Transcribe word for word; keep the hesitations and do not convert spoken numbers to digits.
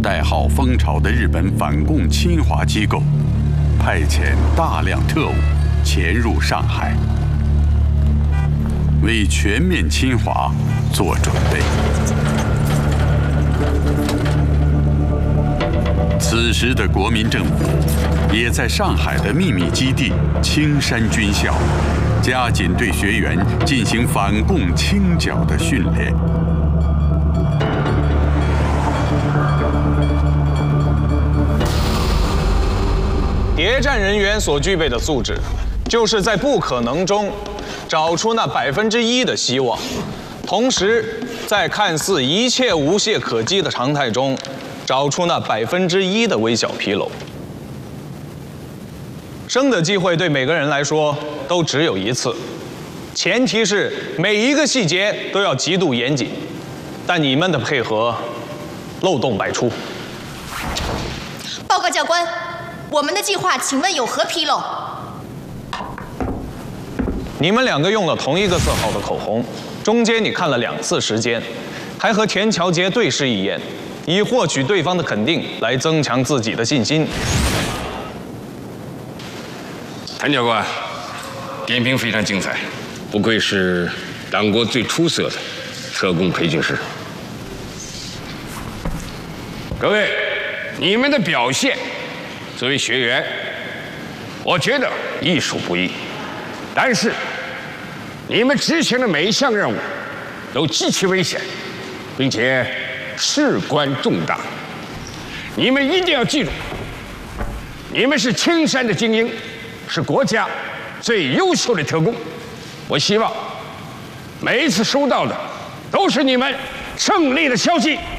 代号风潮的日本反共侵华机构，派遣大量特务潜入上海，为全面侵华做准备。此时的国民政府也在上海的秘密基地青山军校，加紧对学员进行反共清剿的训练。 谍战人员所具备的素质，就是在不可能中找出那百分之一的希望，同时在看似一切无懈可击的常态中，找出那百分之一的微小纰漏。生的机会对每个人来说都只有一次，前提是每一个细节都要极度严谨。但你们的配合漏洞百出。 报告教官，我们的计划请问有何纰漏？ 你们两个用了同一个色号的口红，中间你看了两次时间，还和田乔杰对视一眼，以获取对方的肯定来增强自己的信心。 谭教官，点评非常精彩，不愧是党国最出色的特工培训师。各位，你们的表现，作为学员，我觉得艺术不易，但是你们执行的每一项任务都极其危险，并且事关重大。你们一定要记住，你们是青山的精英，是国家最优秀的特工。我希望每一次收到的都是你们胜利的消息。